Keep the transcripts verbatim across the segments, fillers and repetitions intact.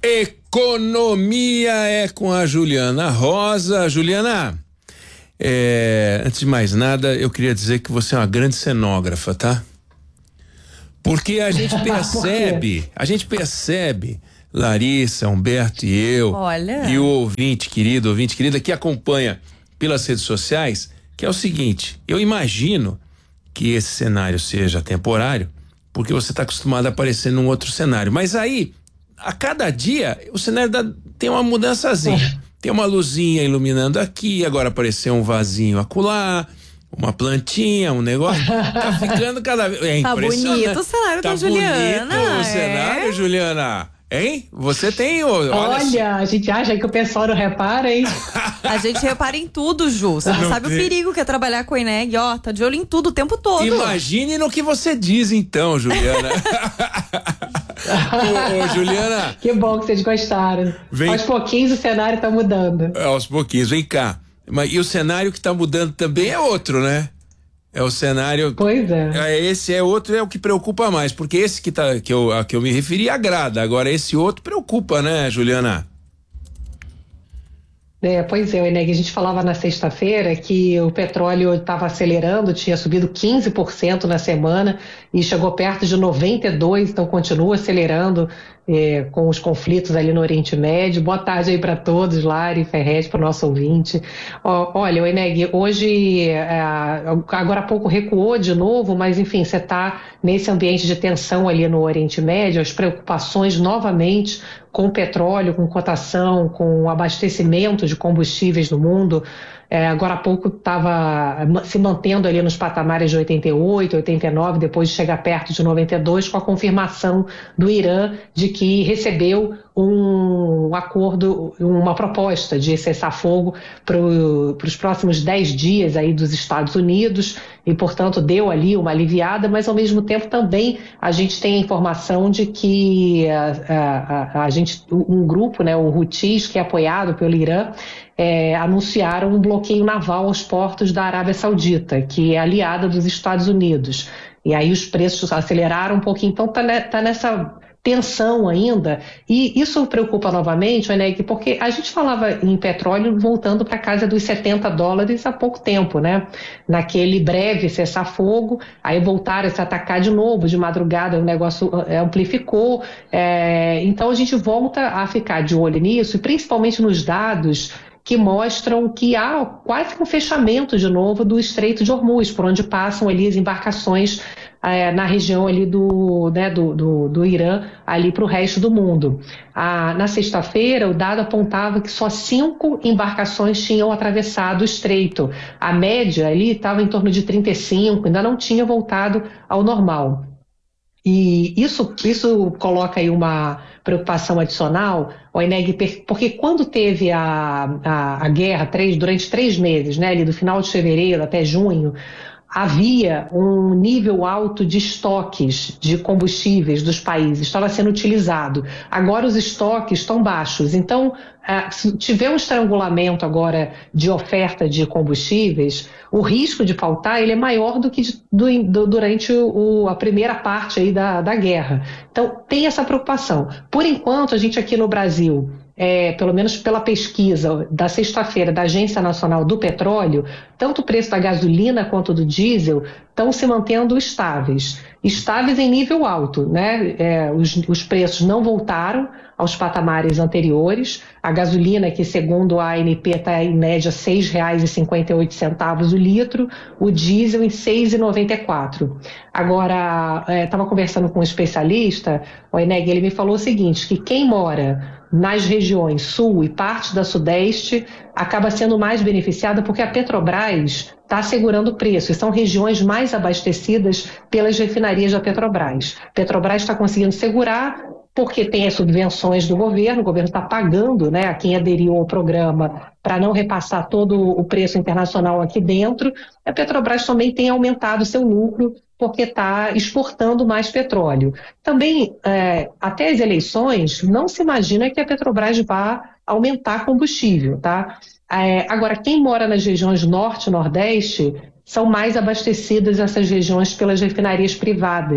Economia é com a Juliana Rosa. Juliana, é, antes de mais nada, eu queria dizer que você é uma grande cenógrafa, tá? Porque a gente percebe, a gente percebe, Larissa, Humberto e eu, Olha. e o ouvinte querido, ouvinte querida que acompanha pelas redes sociais, que é o seguinte: eu imagino que esse cenário seja temporário, porque você está acostumado a aparecer num outro cenário. Mas aí, a cada dia, o cenário dá, tem uma mudançazinha. Tem uma luzinha iluminando aqui, agora apareceu um vasinho acolá, uma plantinha, um negócio. Tá ficando cada vez. É tá bonito o cenário tá da Juliana. Tá bonito o é. cenário, Juliana. Hein? Você tem. Olha, olha, a gente acha que o pessoal não repara, hein? A gente repara em tudo, Ju. Você não, não sabe tem. O perigo que é trabalhar com o Eneg, ó, tá de olho em tudo o tempo todo. Imagine no que você diz, então, Juliana. ô, ô, Juliana. Que bom que vocês gostaram. Vem... Aos pouquinhos o cenário tá mudando. É, aos pouquinhos, vem cá. Mas, e o cenário que tá mudando também é outro, né? É o cenário. Pois é. Esse é outro, é o que preocupa mais, porque esse que, tá, que, eu, a que eu me referi agrada. Agora, esse outro preocupa, né, Juliana? É, pois é, Eneg, a gente falava na sexta-feira que o petróleo estava acelerando, tinha subido quinze por cento na semana e chegou perto de noventa e dois por cento, então continua acelerando é, com os conflitos ali no Oriente Médio. Boa tarde aí para todos, Lari, Ferrez, para o nosso ouvinte. Ó, olha, Eneg, hoje, é, agora há pouco recuou de novo, mas enfim, você está nesse ambiente de tensão ali no Oriente Médio, as preocupações novamente com o petróleo, com cotação, com abastecimento de combustíveis no mundo. É, agora há pouco estava se mantendo ali nos patamares de oitenta e oito, oitenta e nove, depois de chegar perto de noventa e dois, com a confirmação do Irã de que recebeu um acordo, uma proposta de cessar-fogo para os próximos dez dias aí dos Estados Unidos e, portanto, deu ali uma aliviada, mas, ao mesmo tempo, também a gente tem a informação de que a, a, a gente, um grupo, né, o Houthis, que é apoiado pelo Irã, É, anunciaram um bloqueio naval aos portos da Arábia Saudita, que é aliada dos Estados Unidos. E aí os preços aceleraram um pouquinho, então está ne, tá nessa tensão ainda. E isso preocupa novamente, Eneg, porque a gente falava em petróleo voltando para a casa dos setenta dólares há pouco tempo, né? Naquele breve cessar-fogo, aí voltaram a se atacar de novo, de madrugada o negócio amplificou. É, então a gente volta a ficar de olho nisso, e principalmente nos dados que mostram que há quase que um fechamento de novo do Estreito de Hormuz, por onde passam ali as embarcações é, na região ali do, né, do, do, do Irã, ali para o resto do mundo. Ah, na sexta-feira, o dado apontava que só cinco embarcações tinham atravessado o Estreito. A média ali estava em torno de trinta e cinco, ainda não tinha voltado ao normal. E isso, isso coloca aí uma preocupação adicional, o Eneg, porque quando teve a, a, a guerra três, durante três meses, né, ali do final de fevereiro até junho, havia um nível alto de estoques de combustíveis dos países, estava sendo utilizado. Agora os estoques estão baixos, então se tiver um estrangulamento agora de oferta de combustíveis, o risco de faltar ele é maior do que de, do, do, durante o, a primeira parte aí da, da guerra. Então tem essa preocupação. Por enquanto, a gente aqui no Brasil, É, pelo menos pela pesquisa da sexta-feira da Agência Nacional do Petróleo, tanto o preço da gasolina quanto do diesel estão se mantendo estáveis, estáveis em nível alto, né? É, os, os preços não voltaram aos patamares anteriores. A gasolina, que segundo a A N P está em média seis reais e cinquenta e oito centavos o litro, o diesel em seis reais e noventa e quatro centavos. Agora, estava é, conversando com um especialista, o Eneg, ele me falou o seguinte, que quem mora nas regiões sul e parte da sudeste acaba sendo mais beneficiada porque a Petrobras está segurando o preço e são regiões mais abastecidas pelas refinarias da Petrobras. A Petrobras está conseguindo segurar porque tem as subvenções do governo, o governo está pagando, né, a quem aderiu ao programa para não repassar todo o preço internacional aqui dentro. A Petrobras também tem aumentado seu lucro porque está exportando mais petróleo. Também, é, até as eleições, não se imagina que a Petrobras vá aumentar combustível, tá? É, agora, quem mora nas regiões norte e nordeste são mais abastecidas essas regiões pelas refinarias privadas,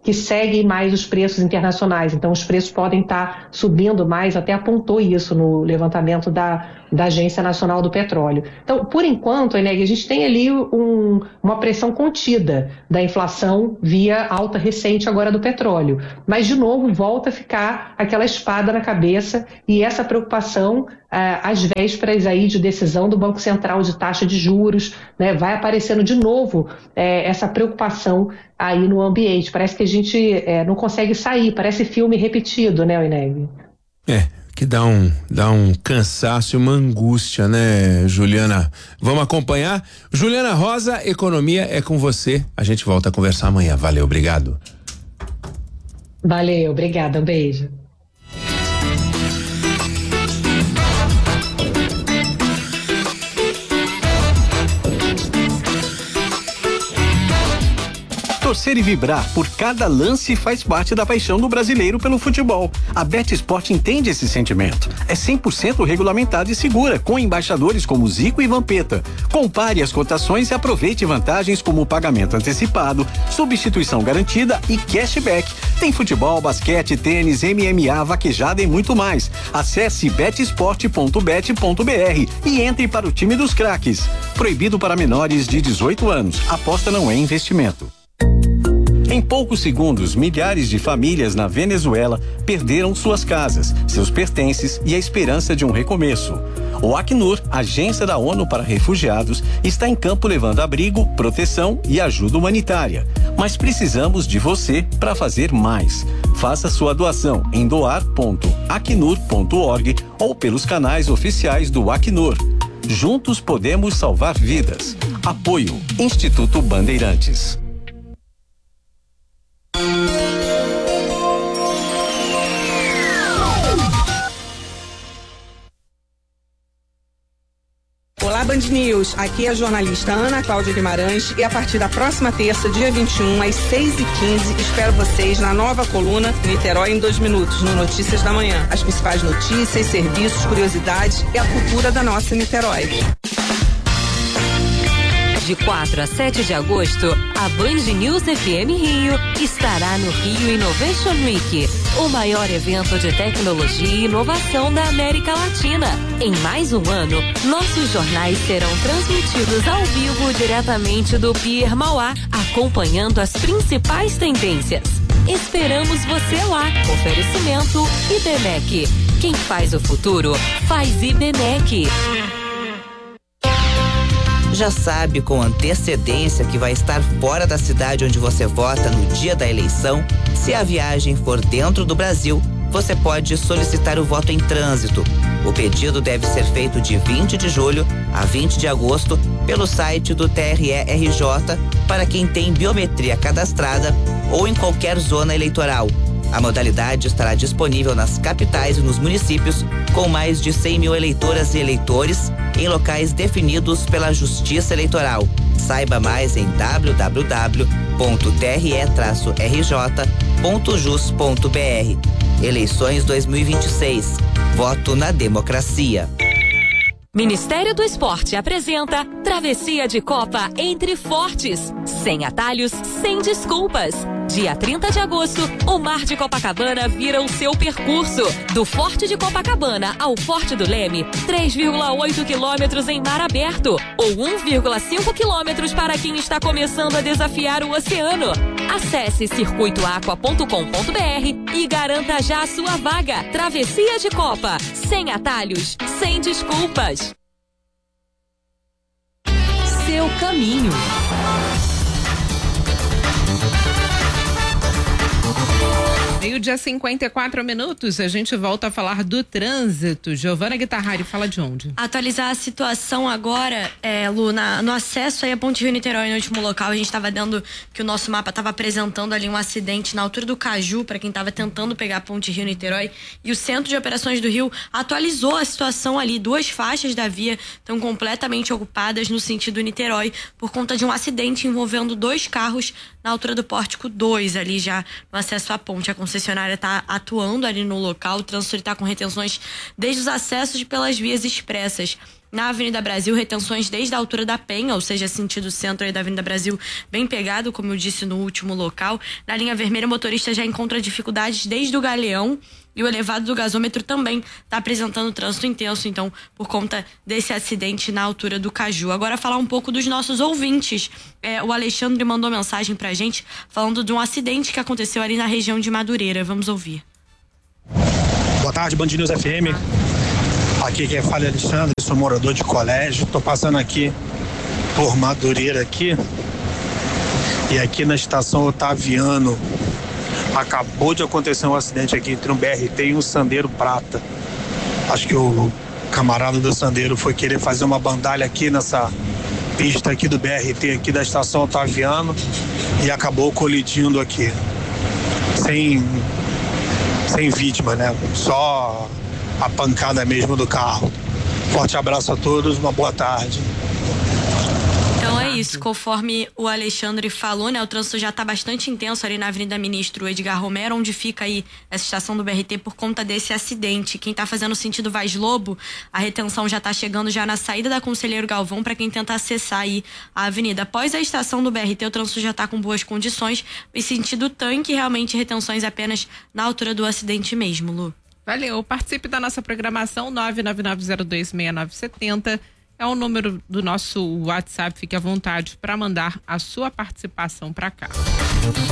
que seguem mais os preços internacionais. Então, os preços podem estar subindo mais, até apontou isso no levantamento da, da Agência Nacional do Petróleo. Então, por enquanto, Eneg, a gente tem ali um, uma pressão contida da inflação via alta recente agora do petróleo. Mas, de novo, volta a ficar aquela espada na cabeça e essa preocupação às vésperas aí de decisão do Banco Central de taxa de juros, né, vai aparecendo de novo é, essa preocupação aí no ambiente. Parece que a gente é, não consegue sair, parece filme repetido, né, Eneg? É, que dá um, dá um cansaço e uma angústia, né, Juliana? Vamos acompanhar? Juliana Rosa, Economia é com você. A gente volta a conversar amanhã. Valeu, obrigado. Valeu, obrigada, um beijo. Torcer e vibrar por cada lance faz parte da paixão do brasileiro pelo futebol. A BetSport entende esse sentimento. É cem por cento regulamentada e segura, com embaixadores como Zico e Vampeta. Compare as cotações e aproveite vantagens como pagamento antecipado, substituição garantida e cashback. Tem futebol, basquete, tênis, M M A, vaquejada e muito mais. Acesse betsport ponto bet ponto br e entre para o time dos craques. Proibido para menores de dezoito anos. Aposta não é investimento. Em poucos segundos, milhares de famílias na Venezuela perderam suas casas, seus pertences e a esperança de um recomeço. O Acnur, agência da ONU para refugiados, está em campo levando abrigo, proteção e ajuda humanitária. Mas precisamos de você para fazer mais. Faça sua doação em doar ponto acnur ponto org ou pelos canais oficiais do Acnur. Juntos podemos salvar vidas. Apoio Instituto Bandeirantes. Olá, Band News. Aqui é a jornalista Ana Cláudia Guimarães e a partir da próxima terça, dia vinte e um, às seis e quinze, espero vocês na nova coluna Niterói em dois minutos, no Notícias da Manhã. As principais notícias, serviços, curiosidades e a cultura da nossa Niterói. De quatro a sete de agosto, a Band News F M Rio estará no Rio Innovation Week, o maior evento de tecnologia e inovação da América Latina. Em mais um ano, nossos jornais serão transmitidos ao vivo diretamente do Pier Mauá, acompanhando as principais tendências. Esperamos você lá. Oferecimento I B M E C. Quem faz o futuro, faz I B M E C. Já sabe com antecedência que vai estar fora da cidade onde você vota no dia da eleição? Se a viagem for dentro do Brasil, você pode solicitar o voto em trânsito. O pedido deve ser feito de vinte de julho a vinte de agosto pelo site do T R E R J para quem tem biometria cadastrada ou em qualquer zona eleitoral. A modalidade estará disponível nas capitais e nos municípios com mais de cem mil eleitoras e eleitores em locais definidos pela Justiça Eleitoral. Saiba mais em w w w ponto t r e r j ponto jus ponto b r. Eleições dois mil e vinte e seis. Voto na democracia. Ministério do Esporte apresenta Travessia de Copa Entre Fortes. Sem atalhos, sem desculpas. Dia trinta de agosto, o Mar de Copacabana vira o seu percurso. Do Forte de Copacabana ao Forte do Leme, três vírgula oito quilômetros em mar aberto, ou um vírgula cinco quilômetros para quem está começando a desafiar o oceano. Acesse circuito aqua ponto com ponto b r e garanta já a sua vaga. Travessia de Copa, sem atalhos, sem desculpas. Seu caminho. Meio-dia cinquenta e quatro minutos, a gente volta a falar do trânsito. Giovana Guitarrari, fala de onde? Atualizar a situação agora, é, Lu, na, no acesso aí a Ponte Rio-Niterói, no último local, a gente estava dando que o nosso mapa estava apresentando ali um acidente na altura do Caju, para quem estava tentando pegar a Ponte Rio-Niterói, e o Centro de Operações do Rio atualizou a situação ali. Duas faixas da via estão completamente ocupadas no sentido Niterói, por conta de um acidente envolvendo dois carros na altura do Pórtico dois, ali já no acesso à ponte. A concessionária está atuando ali no local, o trânsito está com retenções desde os acessos pelas vias expressas. Na Avenida Brasil, retenções desde a altura da Penha, ou seja, sentido centro aí da Avenida Brasil, bem pegado, como eu disse no último local. Na linha vermelha, o motorista já encontra dificuldades desde o Galeão. E o elevado do gasômetro também está apresentando trânsito intenso, então, por conta desse acidente na altura do Caju. Agora, falar um pouco dos nossos ouvintes. É, o Alexandre mandou mensagem pra gente falando de um acidente que aconteceu ali na região de Madureira. Vamos ouvir. Boa tarde, Band News F M. Aqui quem fala é Alexandre, sou morador de colégio. Tô passando aqui por Madureira aqui. E aqui na estação Otaviano acabou de acontecer um acidente aqui entre um B R T e um Sandero Prata. Acho que o camarada do Sandero foi querer fazer uma bandalha aqui nessa pista aqui do B R T, aqui da estação Otaviano, e acabou colidindo aqui. Sem, sem vítima, né? Só a pancada mesmo do carro. Forte abraço a todos, uma boa tarde. Então é isso, conforme o Alexandre falou, né, o trânsito já está bastante intenso ali na Avenida Ministro Edgar Romero, onde fica aí essa estação do B R T por conta desse acidente. Quem está fazendo sentido Vaz Lobo, a retenção já está chegando já na saída da Conselheiro Galvão para quem tenta acessar aí a avenida. Após a estação do B R T, o trânsito já está com boas condições e sentido Tanque, realmente retenções apenas na altura do acidente mesmo, Lu. Valeu, participe da nossa programação nove nove nove zero dois seis nove sete zero. É o número do nosso WhatsApp, fique à vontade para mandar a sua participação para cá.